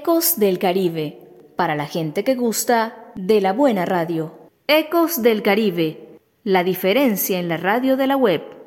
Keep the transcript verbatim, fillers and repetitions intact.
Ecos del Caribe, para la gente que gusta de la buena radio. Ecos del Caribe, la diferencia en la radio de la web.